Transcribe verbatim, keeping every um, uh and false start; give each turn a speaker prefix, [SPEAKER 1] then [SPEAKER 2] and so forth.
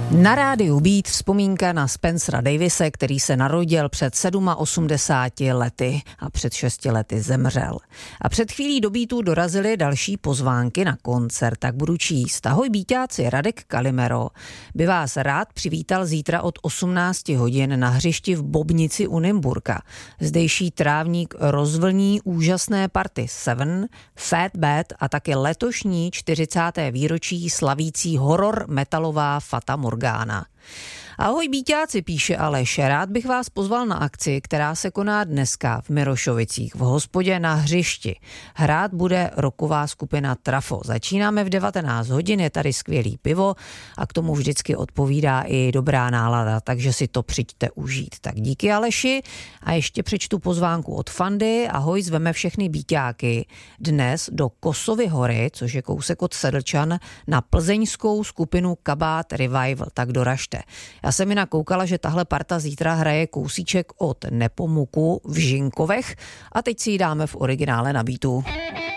[SPEAKER 1] Na rádiu Beat vzpomínka na Spencera Davise, který se narodil před osmdesáti sedmi lety a před šesti lety zemřel. A před chvílí do Beatu dorazily další pozvánky na koncert, tak budu číst. Ahoj Beatáci, Radek Kalimero by vás rád přivítal zítra od osmnácti hodin na hřišti v Bobnici u Nymburka. Zdejší trávník rozvlní úžasné party Seven, Fat Bad a taky letošní čtyřicáté výročí slavící horor metalová Fata Morgana. Ahoj Bíťáci, píše Aleš, rád bych vás pozval na akci, která se koná dneska v Mirošovicích v hospodě na hřišti. Hrát bude rocková skupina Trafo. Začínáme v devatenáct hodin, je tady skvělý pivo a k tomu vždycky odpovídá i dobrá nálada, takže si to přijďte užít. Tak díky Aleši a ještě přečtu pozvánku od Fandy. Ahoj, zveme všechny Bíťáky dnes do Kosovy hory, což je kousek od Sedlčan, na plzeňskou skupinu Kabát Revival, tak doražte. Já jsem mi nakoukala, že tahle parta zítra hraje kousíček od Nepomuku v Žinkovech a teď si ji dáme v originále na Beatu.